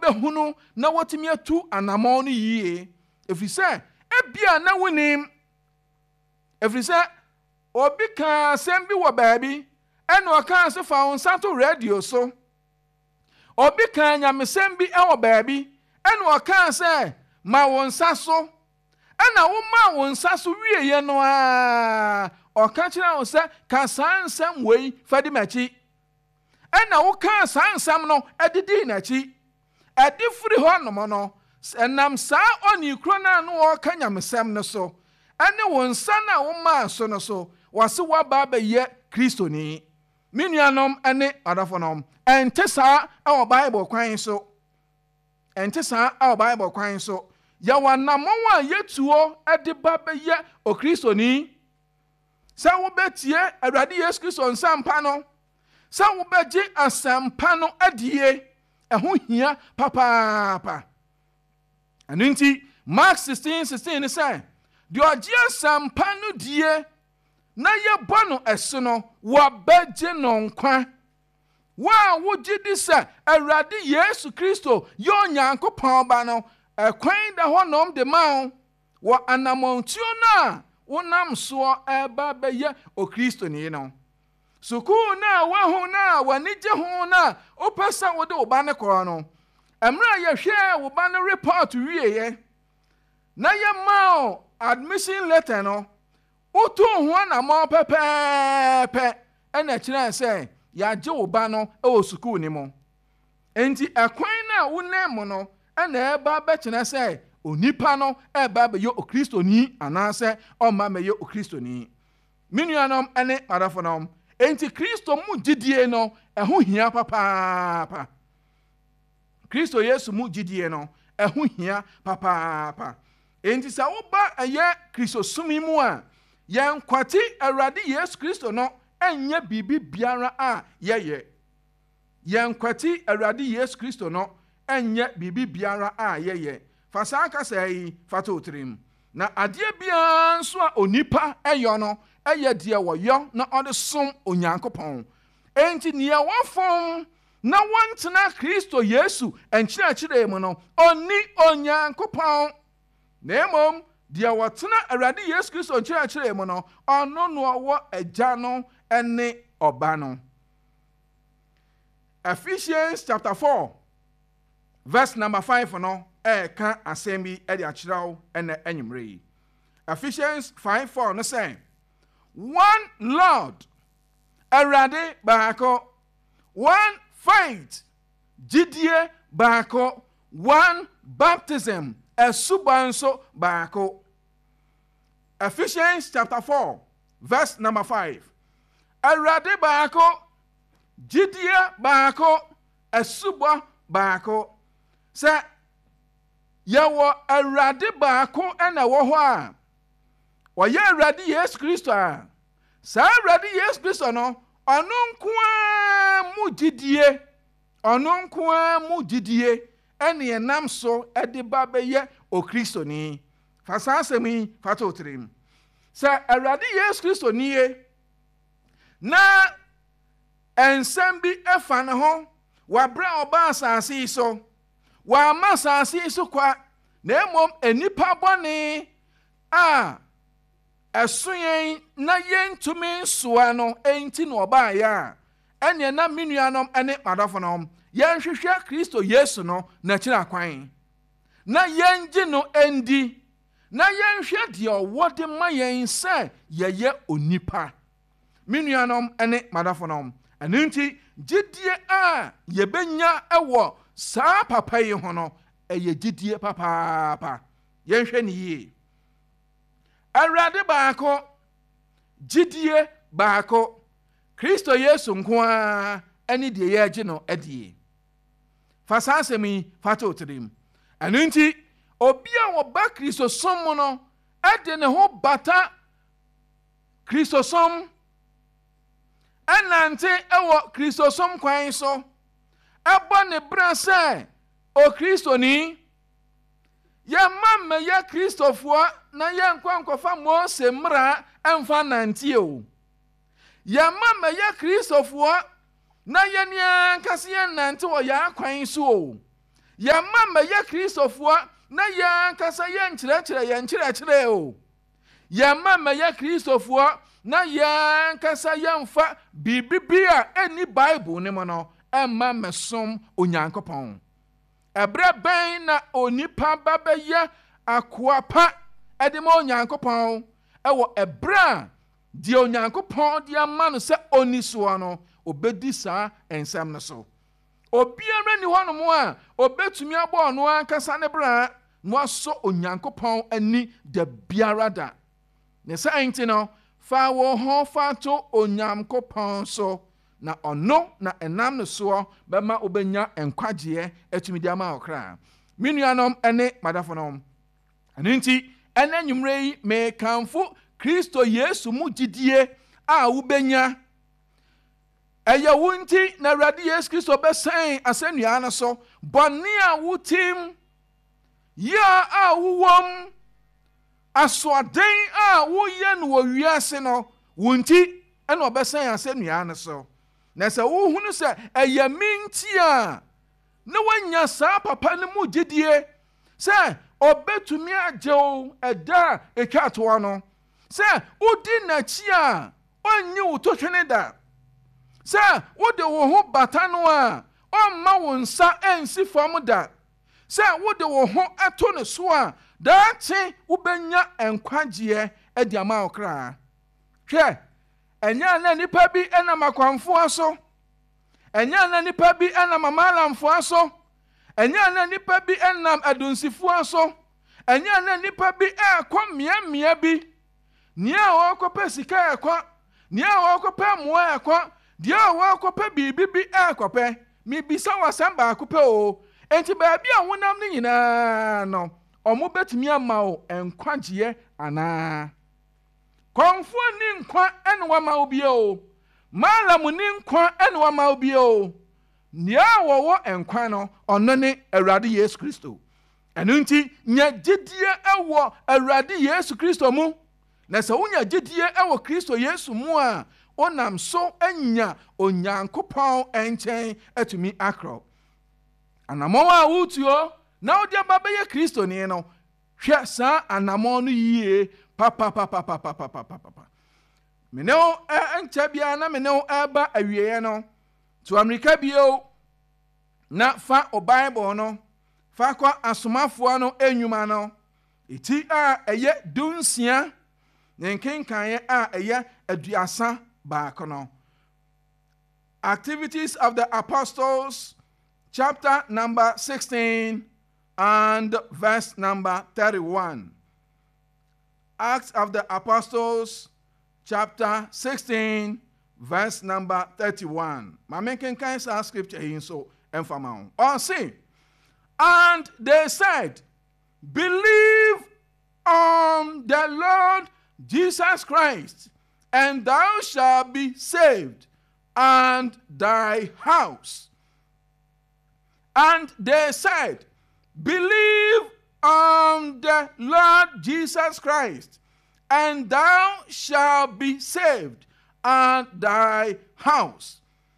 behunu na wotimi atu anamon no yie efise ebia na wonim efise obi ka sembi wo baabi eno aka se fa onsa to radio so obi ka nyamesem bi e wo baabi eno aka se ma wonsa so ena wo ma wonsa so wieye no a oka kira wo se ka sansam wei fadi machi ena wo ka sansam no edidi na chi edi firi ho no no enam sa oni kro na no wo ka nyamesem no so ene wonsa na wo ma so no so wase wa ba ba ye Kristo ni minuanom ene adafonom ente sa e Bible kwan so ente sa e Bible kwan so ya wanamon wa yetuo ede ba ba ye o Kristo ni sa wo betie Awurade Yesu Kristo nsampa no sa wo beje asampa no adie eho hia papa anunti Mark 16:16 ne say de oje asampa no die na ye bono ese no wo beje no nkwa wa wo gidi sa Awurade Yesu Kristo yo Nyankopɔn ba no ekwan da honom de ma wo anamontuo na wonam so eba be ye o Kristo ni no suku na wa hu na wanije hu na opesa wo de oba ne koro no emra ye hwe wo ba ne report wieye na ye ma admission letter no utu ho na mo pepepe ena kire se ya je wo ba no e wo suku ni mo enti ekwan na wonam no ena eba be kire se onipa no eba be yo o Kristo ni anase o ma me yo o Kristo ni minuanom ene madafonom enti Kristo mu gidie no eho hia papa Kristo Yesu mu gidie no eho hia papa enti sa wo ba eye Kristo sumi mu a yen kwati Awurade Yesu Kristo no enye bibi biara a yeye yen kwati Awurade Yesu Kristo no enye bibi biara a yeye fasaka sai fatotrim na adie bia nso a onipa eyo no eye die wo yo na ode som Onyankopɔn enti nia wafom na wantena Kristo Yesu enkyerɛkyerɛ mu no oni Onyankopɔn na emom dia watena Awurade Yesu Kristo enkyerɛkyerɛ mu no ɔno no wo agya no ene ɔba no Ephesians chapter 4 verse number 5 no ka asɛm bi de akyerɛw ene anyimre Ephesians 5:4 no say one Lord Awurade baako one faith gidie baako one baptism esubanso baako Ephesians chapter 4 verse number 5 Awurade baako gidie baako esuba baako se yawo Awurade baako ena wo ho a woye Awurade Yesu Kristo a sa Awurade Yesu Kristo no ono nkoa mu gidie ene enam so ede ba be ye o Kristo ni fasasemi fatotrim sa Awurade Yesu Kristo ni na ensem bi efa ne ho wa bra oba asase so wa ma asase so kwa na emom enipa bone a esoyen na yentumi soa no enti no oba ya ene na minuanom ene madafonom yenhwehwe Kristo Yesu no na kira kwan na yengi no endi na yenhwe de owode ma yen se yeye onipa minuanom ene madafonom anenti gidie a yebenya ewo saa papa yi ho no eye gidie papa yenhwe ni yi Awurade baako gidie baako Kristo Yesu nkoa ene de ye agi no adie fasasemi fatotrim anenti obi a wo ba Kristo som no ade ne ho bata Kristo som enante ewo Kristo som kwan so ebo ne bra se o Kristo ni ye mamme ye Kristofo na ye nkwankofa Mose mra emfa nante o ye mamme ye Kristofo na ye nia nkase ye nante wo ya kwan so o yɛma mɛyɛ kristofoɔ na yɛnkasa yɛnkyerɛkyerɛ o. yɛma mɛyɛ kristofoɔ na yɛnkasa yɛmfa biribi a ɛnni Bible ne mu no ɛmma mɛsom Onyankopɔn. ɛberɛ bɛn na onipa ba bɛyɛ akoa pa ɛde ma Onyankopɔn ɛwɔ ɛberɛ a deɛ Onyankopɔn de ama no sɛ ɔni soɔ no obɛdi saa nsɛm no so. obiara ni hɔ nom a obɛtumi abɔ ɔno ankasa ne bra na wasɔ Onyankopɔn ani da biara da. ne sɛ nti no fa wo ho fa to Onyankopɔn so na ɔno na ɛnam no soɔ bɛma obɛnya nkwagyeɛ atumi de ama ɔkra. me nuanom ne madafonom, ɛno nti ɛnɛ nnwummerɛ yi mekamfo Kristo Yesu mu gyidie a wobɛnya. ɛyɛ wo nti na Awurade Yesu Kristo bɛsɛn asɛnnua no so. bɔne a wotim, yɛ a wowɔm, asoɔden a woyɛ no wɔ wiase no, wo nti ɛna ɔbɛsɛn asɛnnua no so. na sɛ wohunu sɛ ɛyɛ me nti a na woanya saa papa no mu gyidie sɛ ɔbɛtumi agye wo ɛda a ɛtwa toɔ no, sɛ wodi n'akyi a ɔnnye wo totwene da, sɛ wode wo ho bata no a ɔmma wo nsa ansi fam da, sɛ wode wo ho ɛto ne so a daakye wobɛnya nkwagyeɛ adi ama wo kraa. hwɛ, ɛnyɛ na nnipa bi ɛnam akwanfoɔ so, ɛnyɛ na nnipa bi ɛnam amaalamfoɔ so, ɛnyɛ na nnipa bi ɛnam adonsifoɔ so, ɛnyɛ na nnipa bi ɛkɔ mmeammea bi. nea a wɔkɔpɛ sika ɛkɔ, nea a wɔkɔpɛ mmoa ɛkɔ, deɛ a wɔkɔpɛ biribi bi ɛkɔpɛ. mebisa wasɛm baako pɛ o. enti baabi a wonam no nyinaa no, ɔmo bɛtumi ama wo nkwagyeɛ anaa? kɔmfoɔ ni nkwa ɛne wama wo bie o. maalamu ni nkwa ɛne wama wo bie o. nea wɔwɔ nkwa no ɔno ne Awurade Yesu Kristo. ɛno nti nya gyidie ɛwɔ Awurade Yesu Kristo mu. na sɛ wonya gyidie ɛwɔ Kristo Yesu mu a onam so anya Onyankopɔn nkyɛn atumi akorɔ. anammɔn a wotuo na wode aba bɛyɛ Kristoni no, hwɛ saa anammɔn no yie papapapapapapapa. mene wo nkyɛ biara na mene wo ɛba awieɛ no, to Amerika bio na fa o Bible no fa kɔ asomafoɔ no enwuma no, eti a ɛyɛ 16 ne nkenkaeɛ a ɛyɛ 30 baako no. Activities of the Apostles, chapter number 16 and verse number 31. Acts of the Apostles, chapter 16, verse number 31. My making kind of scripture here so enfamous. Or see, and they said, believe on the Lord Jesus Christ, and thou shalt be saved, and thy house. And they said, believe on the Lord Jesus Christ, and thou shalt be saved, and thy house.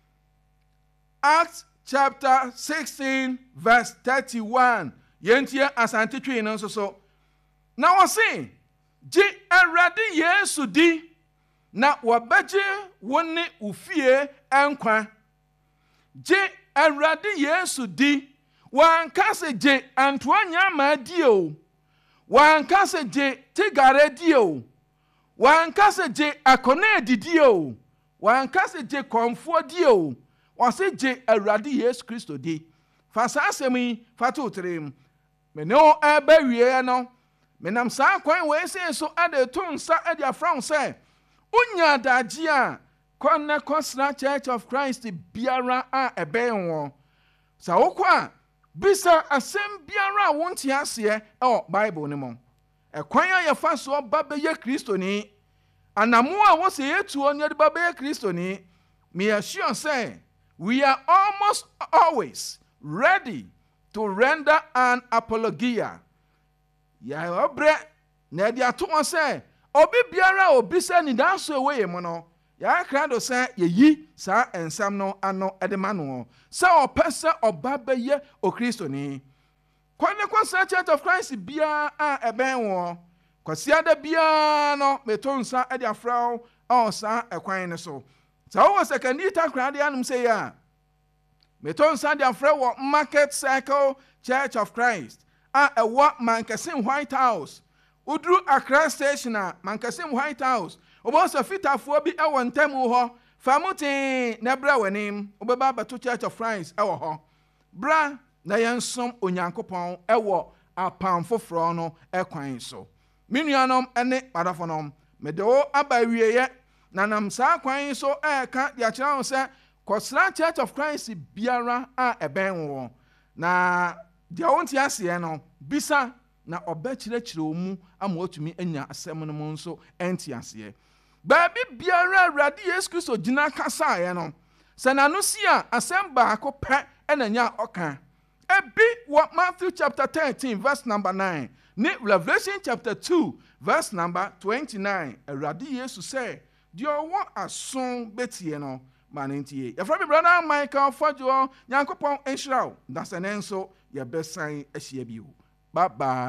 Acts chapter 16, verse 31. Yentie asante twi no so. Na wose, gye Awurade Yesu di, na wabagye wone ufie enkwa. Gye Awurade Yesu di, wanka se gye antoanya ma di o. Wanka se gye tigare di o. Wanka se gye akone didi o. Wanka se gye komfo di o. Wase gye Awurade Yesu Kristo di. Fa saa asɛm yi fa to trem. Me ne o aba wie no. Menam saa kwan we se so ade to nsa ade afran sɛ unya dagye a kɔnne kɔsra Church of Christ biara a ɛbɛn wo. Sa wokɔ a bisa asɛm biara a wonte aseɛ ɛwɔ Bible ne mu. Ɛkwan a yɛfa so ba bɛyɛ Kristoni. Anamo a wo se yetuo ne de ba bɛyɛ Kristoni. Me assure say we are almost always ready to render an apologia. Ya obre na de ato say obi biara obi se ni danso ewe mu no ya kra do say yeyi saa ensam no ano ede ma no say opese oba beye o Kristoni. akɔsa Church of Christ bia a ɛbɛn wɔ kwasiada bia no meto nsa de afra wo ɔsa ɛkwan ne so sɛ wo secondary takrade anum sɛ ya meto nsa de afra wɔ Market Circle Church of Christ a ɛwɔ Mankasim White House udru Accra station a Mankasim White House obosa fitafoɔ bi ɛwɔ ntamu hɔ famutin na bra w'anim obɛba abato Church of Christ ɛwɔ hɔ bra na yɛnsom Onyankopɔn ɛwɔ apam foforɔ no ɛkwan so minuanom ɛne madafonom mede wo aba wieyɛ na nam saa kwan so ɛka de akyerɛ wo sɛ kɔsra Church of Christ biara a ɛbɛn wo na deɛ wo nte aseɛ no bisa na ɔbɛkyerɛkyerɛ wo mu ama watumi anya asɛm no mu nso ɛnte aseɛ baabi biara Awurade Yesu Kristo gyina kasaeɛ no sɛ n'ano si a asɛm baako pɛ ɛna nya ɔka ebi wɔ Matthew chapter 13 verse number 9 ne Revelation chapter 2 verse number 29 Awurade Yesu sɛ deɛ ɔwɔ aso betie no ma ne ntie yɛfrɛ me brother Michael Fadwo Nyankopɔn nhyira wo dasɛne nso yɛbɛsan ahyia bio bye bye